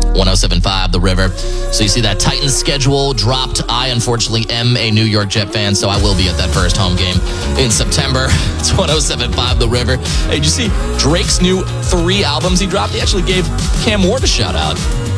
107.5 The River. So you see that Titans schedule dropped. I, unfortunately, am a New York Jet fan, so I will be at that first home game in September. It's 107.5 The River. Hey, did you see Drake's new 3 albums he dropped? He actually gave Cam Ward a shout out.